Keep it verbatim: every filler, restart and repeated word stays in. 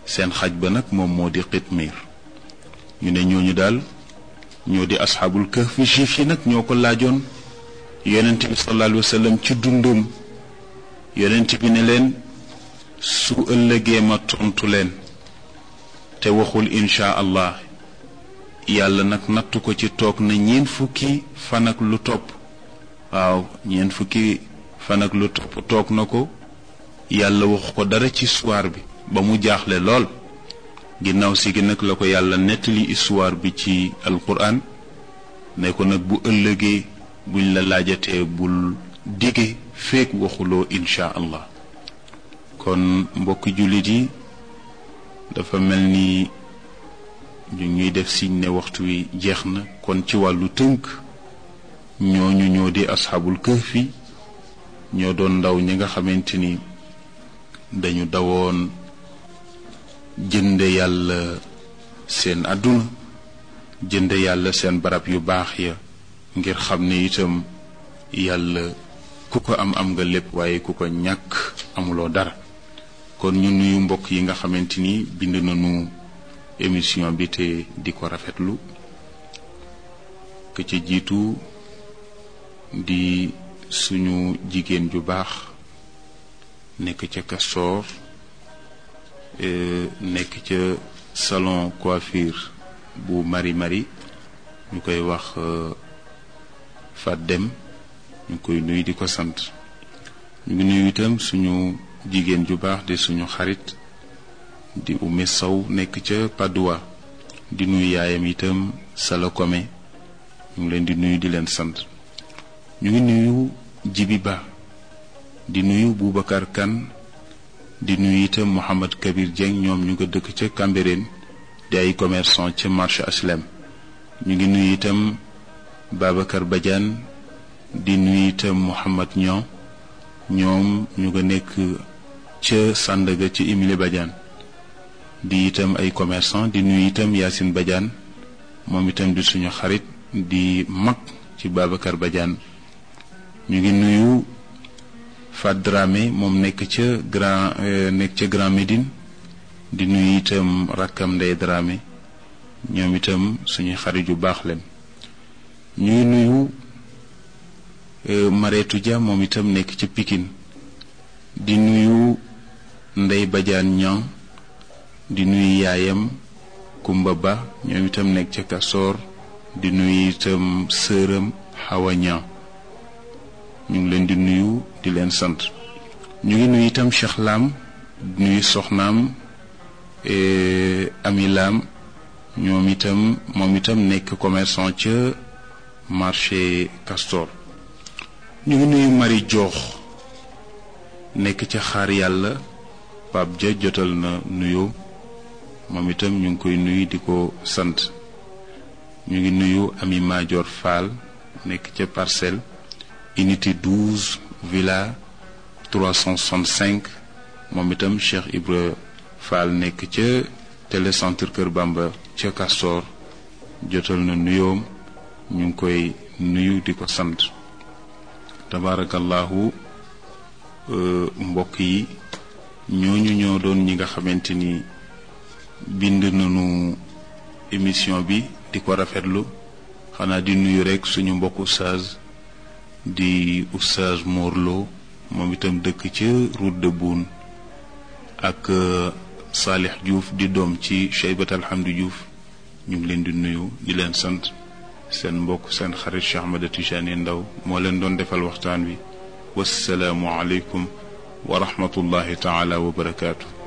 seen xaj ba nag moom moo di Qitmir. ñu ne ñooñu daal ñoo di asxaabul kahf. juif yi nag ñoo ko laajoon yonent bi sallallahu alayhi wa sallam ci dundum. yonent bi ne leen su ëllëgee ma tontu leen te waxul insha allah, yàlla nag nattu ko ci toog na ñeent fukki fan ak lu topp. waaw ñeent fukki fan ak lu topp toog na ko, yàlla waxu ko dara ci histoire bi ba mu jaaxle lool. ginnaaw si gi nag la ko yàlla nettali histoire bi ci alquran ne ko nag bu ëllëgee buñ la laajatee bul dige feek waxuloo insha allah. kon mbokki jullit yi dafa mel ni ñu ñuy def signe ne waxtu wi jeex na. kon ci wàllu tënk ñooñu ñoo di asxaabul kahfi, ñoo doon ndaw ñi nga xamante ni dañu dawoon jënde yàlla seen àdduna, jënde yàlla seen barab yu baax ya, ngir xam ne itam yàlla ku ko am am nga lépp, waaye ku ko ñàkk amuloo dara. kon ñu nuyu mbokk yi nga xamante ni bind nañu émission bi te di ko rafetlu. ke ci jiitu di suñu jigéen ju baax nekk ca Castor, nekk ca salon coiffure bu Mari Mari, ñu koy wax Fat Dem. ñu koy nuyu di ko sant. ñu ngi nuyu itam suñu jigéen ju baax di suñu xarit di Oumy Sow nekk ca Padoua, di nuyu yaayam itam Sala Kome. ñu ngi leen di nuyu di leen sant. ñu ngi nuyu Jibi Ba, di nuyu Boubacar Kane, di nuyu itam Mouhamad Kabir Dieng. ñoom ñu nga dëkk ca Cambérène di ay commerçant ca marché Aslem. ñu ngi nuyu itam Babacar Badiane, di nuyu itam Mouhamad Niang. ñoom ñu nga nekk ca Sandaga ci Émilie Badiane, di itam ay commerçant. di nuyu itam Yacine Badiane, moom itam di suñu xarit, di mag ci Babacar Badiane. ñu ngi nuyu Fat Dramé, moom nekk ca Grand nekk ca Grand Médine, di nuyu itam rakkam Ndey Dramé, ñoom itam suñu xarit yu baax leen. ñu ngi nuyu Mareetu Dia, moom itam nekk ca Pikine, di nuyu Ndey Badiane Niang, di nuyu yaayam Kumba Ba, ñoom itam nekk ca Castor, di nuyu itam sëram Hawa Niang. ñu ngi leen di nuyu di leen sant. ñu ngi nuyu itam Cheikh Lam, di nuyu soxnaam Ami Lam, ñoom itam moom itam nekk commerçant ca marché Castor. ñu ngi nuyu Marie Joox nekk ca Xaar Yàlla, Pape Dia jotal na nuyoo, moom itam ñu ngi koy nuyu di ko sant. ñu ngi nuyu Ami Madior Fall nekk ca Parcelles unité douze villa trois cent soixante-cinq, moom itam Cheikh Ibra Fall nekk ca télécentre Kër Bamba ca Castor jotal na nuyoom, ñu ngi koy nuyu di ko sant. tabarakallahu. mbokk yi ñooñu ñoo doon ñi nga xamante ni bind nañu émission bi di ko rafetlu. xanaa di nuyu rek suñu mbokk oustaz di oustaz Morlo, moom itam dëkk ca route de Boune, ak Salih Diouf di doom ci Cheybat Alhamdu Diouf. ñu ngi leen di nuyu di leen sant. seen mbokk seen xarit Cheikh Ahmed Tijani Ndaw moo leen doon defal waxtaan wi. wassalaamu aleykum wa rahmatullahi taala wa barakaatu.